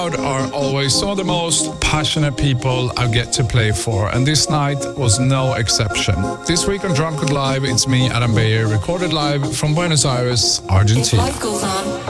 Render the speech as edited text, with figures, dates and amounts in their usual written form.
crowd are always some of the most passionate people I get to play for, and this night was no exception. This week on Drunkard Live, it's me, Adam Beyer, recorded live from Buenos Aires, Argentina. Life goes on.